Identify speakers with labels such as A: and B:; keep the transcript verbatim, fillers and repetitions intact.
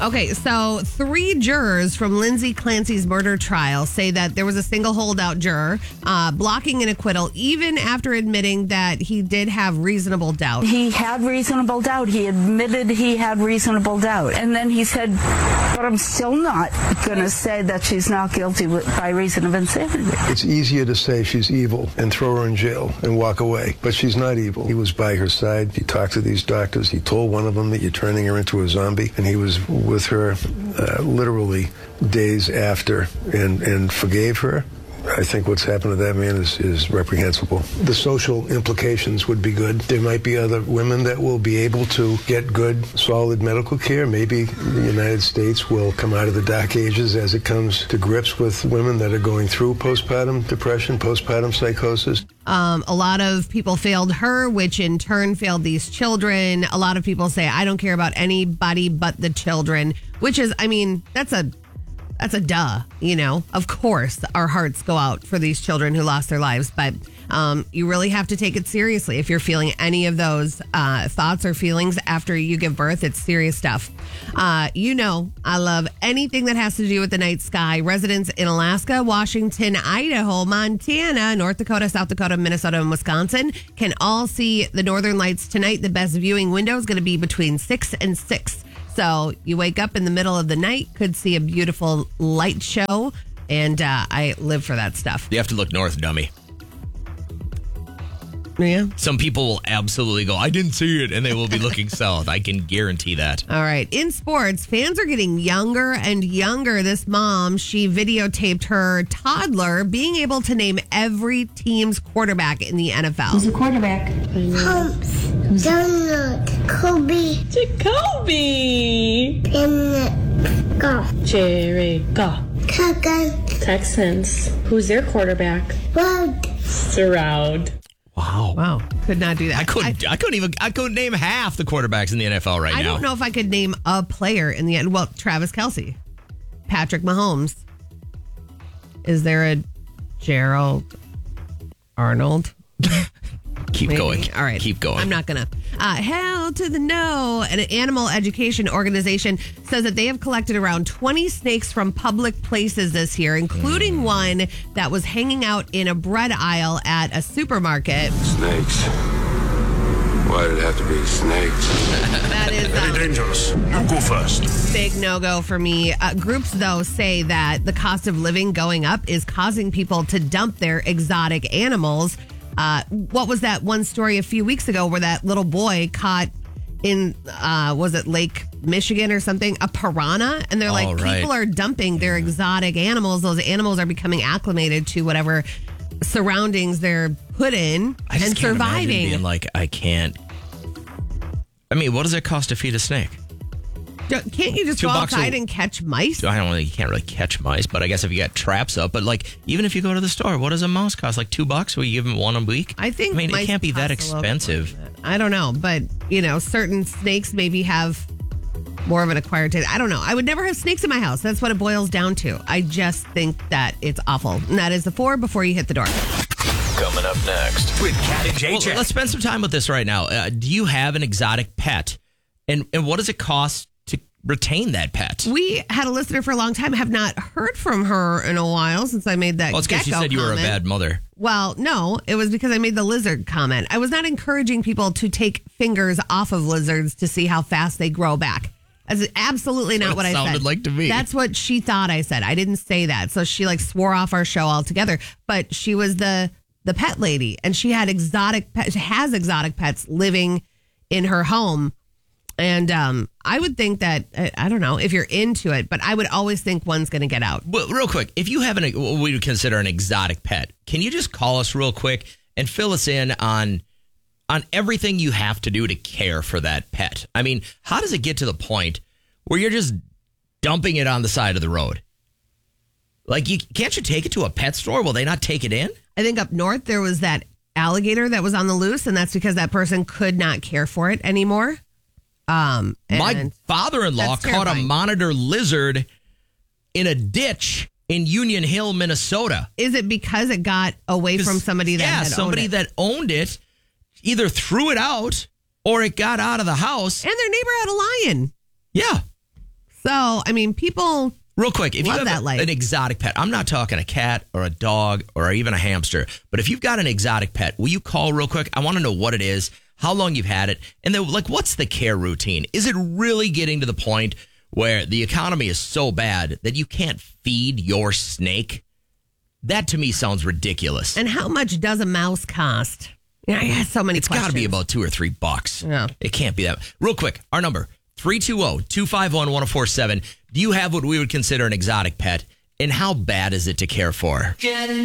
A: Okay, so three jurors from Lindsay Clancy's murder trial say that there was a single holdout juror uh, blocking an acquittal even after admitting that he did have reasonable doubt.
B: He had reasonable doubt. He admitted he had reasonable doubt. And then he said, but I'm still not going to say that she's not guilty by reason of insanity.
C: It's easier to say she's evil and throw her in jail and walk away, but she's not evil. He was by her side. He talked to these doctors. He told one of them that you're turning her into a zombie, and he was with her uh, literally days after and, and forgave her. I think what's happened to that man is, is reprehensible. The social implications would be good. There might be other women that will be able to get good, solid medical care. Maybe the United States will come out of the dark ages as it comes to grips with women that are going through postpartum depression, postpartum psychosis.
A: Um, a lot of people failed her, which in turn failed these children. A lot of people say, I don't care about anybody but the children, which is, I mean, that's a That's a duh, you know. Of course, our hearts go out for these children who lost their lives, but um, you really have to take it seriously. If you're feeling any of those uh, thoughts or feelings after you give birth, it's serious stuff. Uh, you know, I love anything that has to do with the night sky. Residents in Alaska, Washington, Idaho, Montana, North Dakota, South Dakota, Minnesota, and Wisconsin can all see the northern lights tonight. The best viewing window is going to be between six and six. So you wake up in the middle of the night, could see a beautiful light show, and uh, I live for that stuff.
D: You have to look north, dummy.
A: Yeah.
D: Some people will absolutely go, I didn't see it, and they will be looking south. I can guarantee that.
A: All right. In sports, fans are getting younger and younger. This mom, she videotaped her toddler being able to name every team's quarterback in the N F L.
E: Who's the quarterback?
F: Humps, Donald, Kobe,
E: Jacoby,
F: and Goff,
E: Jerry Goff,
F: Kagan,
E: Texans. Who's their quarterback?
F: Rod,
E: Stroud.
D: Wow.
A: Wow. Could not do that.
D: I couldn't I, I couldn't even I couldn't name half the quarterbacks in the N F L right
A: I
D: now.
A: I don't know if I could name a player in the end. Well, Travis Kelce, Patrick Mahomes. Is there a Gerald Arnold?
D: Keep
A: Maybe.
D: going.
A: All right.
D: Keep going.
A: I'm not going to. Uh, hell to the no. An animal education organization says that they have collected around twenty snakes from public places this year, including mm. one that was hanging out in a bread aisle at a supermarket.
G: Snakes. Why did it have to be snakes?
A: That is
H: very
A: um,
H: dangerous. You go first.
A: Big no-go for me. Uh, groups, though, say that the cost of living going up is causing people to dump their exotic animals. Uh, what was that one story a few weeks ago where that little boy caught in, uh, was it Lake Michigan or something, a piranha? And they're
D: oh,
A: like,
D: right.
A: people are dumping their exotic animals. Those animals are becoming acclimated to whatever surroundings they're put in
D: I just
A: and
D: can't
A: surviving.
D: imagine being like, I can't. I mean, what does it cost to feed a snake?
A: Can't you just
D: Two
A: go
D: bucks
A: outside
D: a-
A: and catch mice?
D: I don't know. You can't really catch mice, but I guess if you got traps up, but like even if you go to the store, what does a mouse cost? Like two bucks? Will you give them one a week?
A: I think.
D: I mean,
A: mice
D: it can't be that
A: cost a little bit
D: expensive.
A: more than that. I don't know, but you know, certain snakes maybe have more of an acquired taste. I don't know. I would never have snakes in my house. That's what it boils down to. I just think that it's awful. And that is the four before you hit the door.
H: Coming up next with Cat and J J.
D: Well, let's spend some time with this right now. Uh, do you have an exotic pet, and and what does it cost to retain that pet?
A: We had a listener for a long time. Have not heard from her in a while since I made that.
D: Well, it's because she
A: gecko
D: said you were a
A: comment.
D: bad mother.
A: Well, no, it was because I made the lizard comment. I was not encouraging people to take fingers off of lizards to see how fast they grow back. That's absolutely
D: That's
A: not
D: what
A: what
D: it
A: I said.
D: sounded like to me.
A: That's what she thought I said. I didn't say that. So she like swore off our show altogether. But she was the the pet lady, and she had exotic pets, has exotic pets living in her home. And um, I would think that, I, I don't know if you're into it, but I would always think one's going to get out.
D: Well, real quick, if you have an, what we would consider an exotic pet, can you just call us real quick and fill us in on on everything you have to do to care for that pet? I mean, how does it get to the point where you're just dumping it on the side of the road? Like, you can't you take it to a pet store? Will they not take it in?
A: I think up north there was that alligator that was on the loose, and that's because that person could not care for it anymore. Um,
D: My father-in-law
A: that's
D: caught a
A: terrifying.
D: monitor lizard in a ditch in Union Hill, Minnesota.
A: Is it because it got away from somebody that
D: yeah,
A: had
D: somebody
A: owned it?
D: that owned it either threw it out or it got out of the house.
A: And their neighbor had a lion.
D: Yeah.
A: So, I mean, people
D: Real quick, if
A: love
D: you have
A: that
D: a-
A: life.
D: an exotic pet, I'm not talking a cat or a dog or even a hamster, but if you've got an exotic pet, will you call real quick? I want to know what it is, how long you've had it, and then like what's the care routine? Is it really getting to the point where the economy is so bad that you can't feed your snake? That to me sounds ridiculous.
A: And how much does a mouse cost? Yeah, I have so many
D: It's got
A: questions.
D: to be about two or three bucks.
A: Yeah.
D: It can't be that. Real quick, our number, three two zero, two five one, one zero four seven. Do you have what we would consider an exotic pet? And how bad is it to care for?